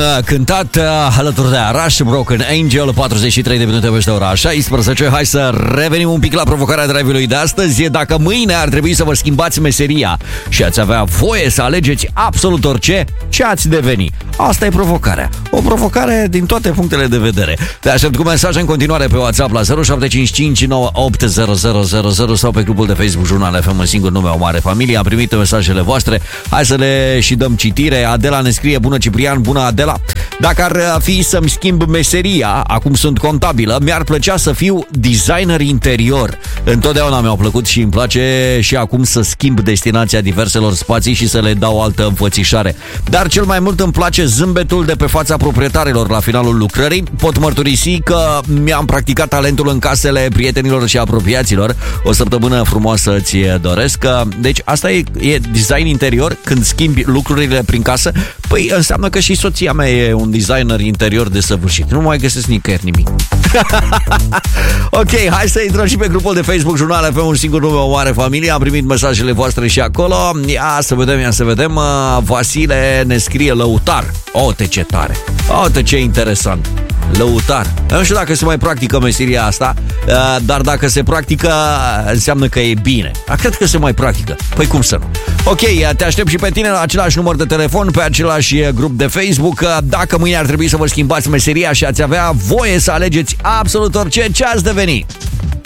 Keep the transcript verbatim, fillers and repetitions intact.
Cântat alături de Arash, Broken Angel, patruzeci și trei de minute peste ora șaisprezece. Hai să revenim un pic la provocarea drive-ului de astăzi. Dacă mâine ar trebui să vă schimbați meseria și ați avea voie să alegeți absolut orice, ce ați deveni? Asta e provocarea. O provocare din toate punctele de vedere. Te aștept cu mesaje în continuare pe WhatsApp la zero șapte cinci cinci nouă opt zero zero zero zero sau pe grupul de Facebook Jurnal F M, un singur nume, o mare familie. Am primit mesajele voastre. Hai să le și dăm citire. Adela ne scrie: bună Ciprian, bună Adela. Dacă ar fi să-mi schimb meseria, acum sunt contabilă, mi-ar plăcea să fiu designer interior. Întotdeauna mi-au plăcut și îmi place și acum să schimb destinația diverselor spații și să le dau altă înfățișare. Dar cel mai mult îmi place zâmbetul de pe fața proprietarilor la finalul lucrării. Pot mărturisi că mi-am practicat talentul în casele prietenilor și apropiaților. O săptămână frumoasă ți doresc. Deci asta e, e design interior, când schimbi lucrurile prin casă. Păi înseamnă că și soția mea e un designer interior desăvârșit. Nu mai găsesc nicăieri nimic. Ok, hai să intrăm și pe grupul de Facebook Jurnal F M, un singur nume, o mare familie. Am primit mesajele voastre și acolo. Ia să vedem, ia să vedem. Vasile ne scrie lăutar. O, te ce tare. O, te ce interesant. Lăutar. Nu știu dacă se mai practică meseria asta, dar dacă se practică, înseamnă că e bine. Dar cred că se mai practică. Păi cum să nu? Ok, te aștept și pe tine la același număr de telefon, pe același grup de Facebook. Dacă mâine ar trebui să vă schimbați meseria și ați avea voie să alegeți absolut orice, ce ați deveni?